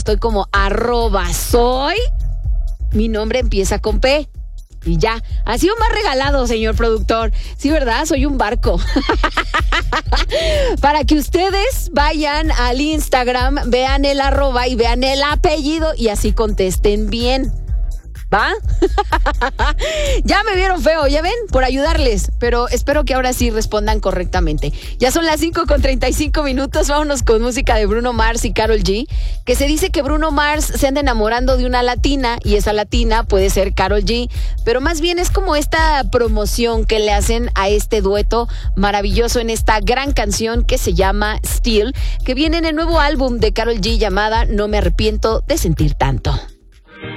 estoy como @soy. Mi nombre empieza con P. Y ya, ha sido más regalado, señor productor. Sí, ¿verdad? Soy un barco. Para que ustedes vayan al Instagram, vean el @ y vean el apellido y así contesten bien. ¿Va? Ya me vieron feo, ¿ya ven? Por ayudarles, pero espero que ahora sí respondan correctamente. Ya son las 5:35. Vámonos con música de Bruno Mars y Karol G, que se dice que Bruno Mars se anda enamorando de una latina y esa latina puede ser Karol G, pero más bien es como esta promoción que le hacen a este dueto maravilloso en esta gran canción que se llama Still, que viene en el nuevo álbum de Karol G llamada No me arrepiento de sentir tanto.